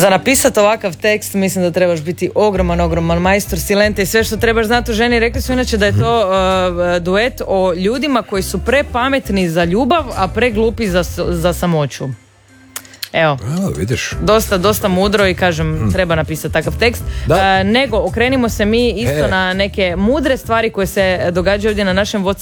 Za napisati ovakav tekst mislim da trebaš biti ogroman majstor silente i sve što trebaš znati o ženi. Rekli su inače da je to duet o ljudima koji su prepametni za ljubav, a preglupi za samoću. Evo, vidiš. Dosta mudro i kažem, treba napisati takav tekst. Nego, okrenimo se mi isto na neke mudre stvari koje se događaju ovdje na našem